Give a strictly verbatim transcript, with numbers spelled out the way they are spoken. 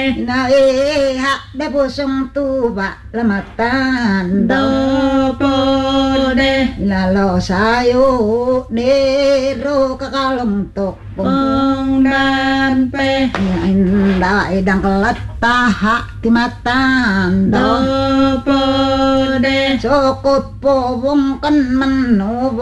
na e ha de pusung tu ba lamatan do po de la lo sayo de ro kakalong tok pong dan pe inda idang kelat taha timatan do do po de sokot po wong kan menu